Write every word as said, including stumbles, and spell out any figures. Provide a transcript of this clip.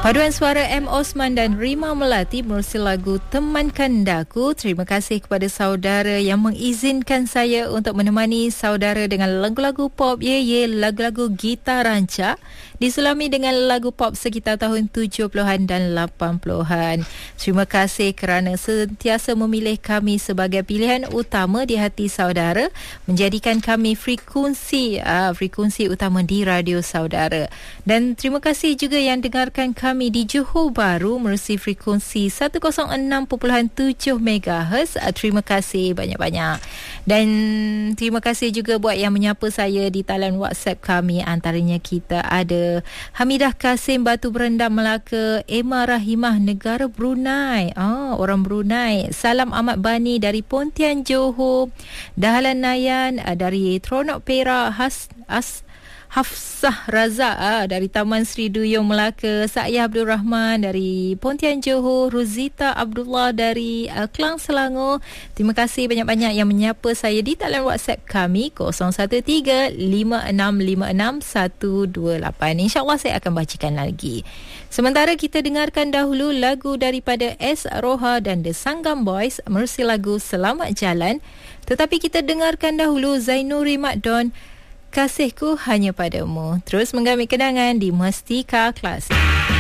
Paduan suara M. Osman dan Rima Melati menerusi lagu Temankan Daku. Terima kasih kepada saudara yang mengizinkan saya untuk menemani saudara dengan lagu-lagu pop, ye ye, lagu-lagu gitar rancak, disulami dengan lagu pop sekitar tahun tujuh puluhan dan lapan puluhan. Terima kasih kerana sentiasa memilih kami sebagai pilihan utama di hati saudara, menjadikan kami frekuensi uh, frekuensi utama di radio saudara. Dan terima kasih juga yang dengarkan kami kami di Johor Bahru menerusi frekuensi seratus enam perpuluhan tujuh megahertz. Terima kasih banyak-banyak. Dan terima kasih juga buat yang menyapa saya di talian WhatsApp kami. Antaranya kita ada Hamidah Kasim Batu Berendam Melaka, Emma Rahimah negara Brunei. Ah, orang Brunei. Salam Ahmad Bani dari Pontian Johor. Dahlan Nayan dari Teronok Perak. Has As Hafsah Razak ah, dari Taman Sri Duyung Melaka, Sa'yah Abdul Rahman dari Pontian Johor, Ruzita Abdullah dari uh, Kelang Selangor. Terima kasih banyak-banyak yang menyapa saya di talian WhatsApp kami kosong satu tiga lima enam lima enam satu dua lapan. InsyaAllah saya akan bacakan lagi. Sementara kita dengarkan dahulu lagu daripada S. Roha dan The Sanggam Boys menerusi lagu Selamat Jalan. Tetapi kita dengarkan dahulu Zainuri Makdon, Kasihku Hanya Padamu. Terus menggamit kenangan di Mustika Klasik.